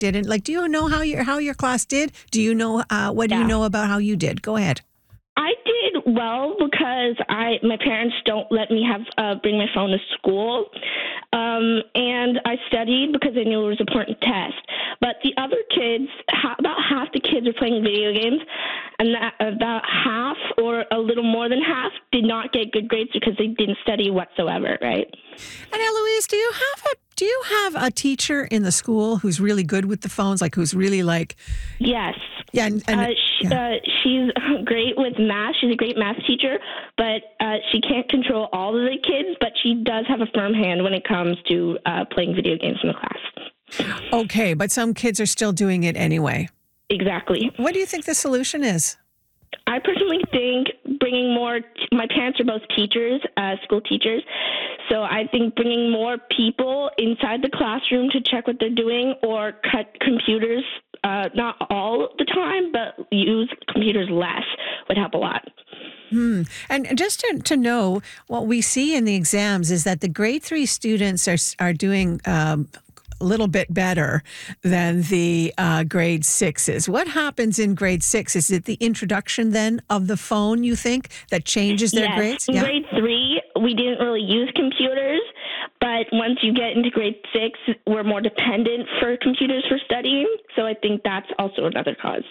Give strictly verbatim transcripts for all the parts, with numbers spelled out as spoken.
didn't? Like, do you know how your how your class did? Do you know uh, what do Yeah. you know about how you did? Go ahead. I did well because I my parents don't let me have uh, bring my phone to school, um, and I studied because I knew it was an important test. But the other kids, ha- about half the kids are playing video games, and that, about half or a little more than half did not get good grades because they didn't study whatsoever. Right? And Eloise, do you have a do you have a teacher in the school who's really good with the phones, like who's really like Yes. yeah, and, and Uh, she, yeah. uh, she's great with math. She's a great math teacher, but uh, she can't control all of the kids, but she does have a firm hand when it comes to uh, playing video games in the class. Okay, but some kids are still doing it anyway. Exactly. What do you think the solution is? I personally think bringing more, my parents are both teachers, uh, school teachers, so I think bringing more people inside the classroom to check what they're doing or cut computers, uh, not all the time, but use computers less would help a lot. Hmm. And just to, to know, what we see in the exams is that the grade three students are are doing um, a little bit better than the uh, grade sixes. What happens in grade six? Is it the introduction then of the phone, you think, that changes their yes. grades? In Yeah. grade three, we didn't really use computers, but once you get into grade six, we're more dependent for computers for studying. So I think that's also another cause.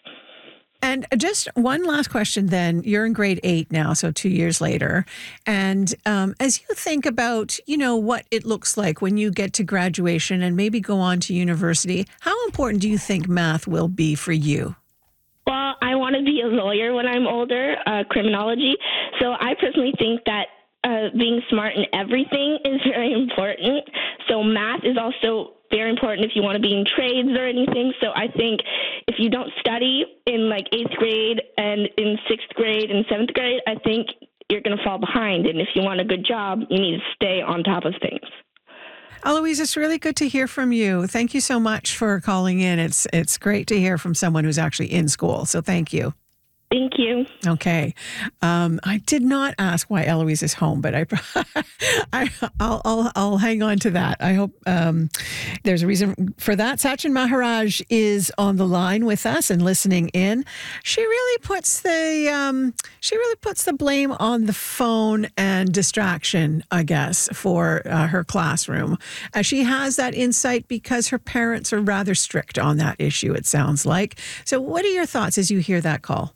And just one last question then. You're in grade eight now, so two years later. And um, as you think about, you know, what it looks like when you get to graduation and maybe go on to university, how important do you think math will be for you? Well, I want to be a lawyer when I'm older, uh, criminology. So I personally think that uh, being smart in everything is very important. So math is also very important if you want to be in trades or anything. So I think if you don't study in like eighth grade and in sixth grade and seventh grade, I think you're going to fall behind. And if you want a good job, you need to stay on top of things. Eloise, it's really good to hear from you. Thank you so much for calling in. It's it's great to hear from someone who's actually in school. So thank you. Thank you. Okay. Um, I did not ask why Eloise is home, but I, I, I'll, I'll, I'll hang on to that. I hope um, there's a reason for that. Sachin Maharaj is on the line with us and listening in. She really puts the um, she really puts the blame on the phone and distraction, I guess, for uh, her classroom. Uh, she has that insight because her parents are rather strict on that issue, it sounds like. So what are your thoughts as you hear that call?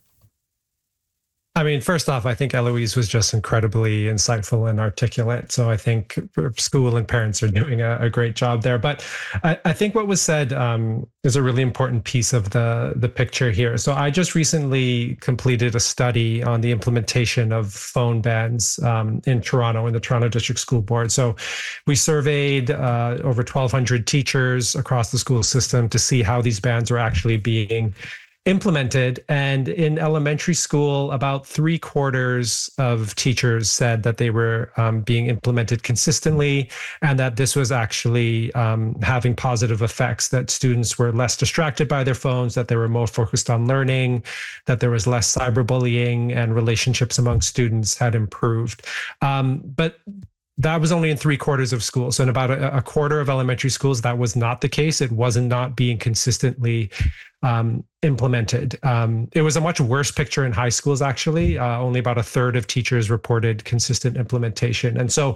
I mean, first off, I think Eloise was just incredibly insightful and articulate. So I think school and parents are doing a, a great job there. But I, I think what was said um, is a really important piece of the, the picture here. So I just recently completed a study on the implementation of phone bans um, in Toronto, in the Toronto District School Board. So we surveyed uh, over twelve hundred teachers across the school system to see how these bans were actually being implemented. And in elementary school, about three quarters of teachers said that they were um, being implemented consistently and that this was actually um, having positive effects, that students were less distracted by their phones, that they were more focused on learning, that there was less cyberbullying, and relationships among students had improved. Um, but that was only in three quarters of schools. So in about a, a quarter of elementary schools, that was not the case. It wasn't not being consistently um, implemented. Um, it was a much worse picture in high schools, actually. Uh, only about a third of teachers reported consistent implementation. And so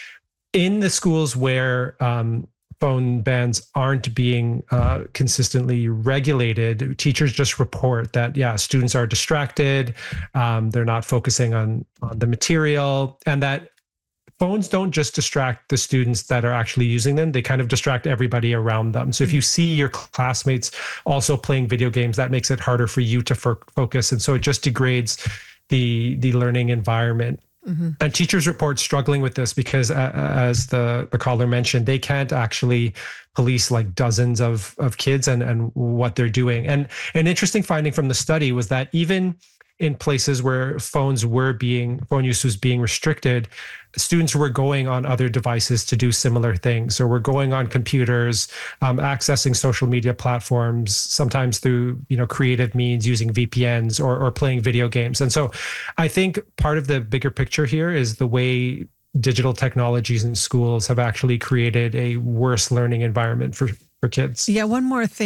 in the schools where um, phone bans aren't being uh, consistently regulated, teachers just report that, yeah, students are distracted, um, they're not focusing on, on the material, and that phones don't just distract the students that are actually using them, they kind of distract everybody around them. So if you see your classmates also playing video games, that makes it harder for you to f- focus. And so it just degrades the, the learning environment. Mm-hmm. And teachers report struggling with this because, uh, as the, the caller mentioned, they can't actually police like dozens of, of kids and, and what they're doing. And an interesting finding from the study was that even in places where phones were being, phone use was being restricted, students were going on other devices to do similar things. So we're going on computers, um, accessing social media platforms, sometimes through, you know, creative means using V P Ns or, or playing video games. And so I think part of the bigger picture here is the way digital technologies in schools have actually created a worse learning environment for, for kids. Yeah, one more thing.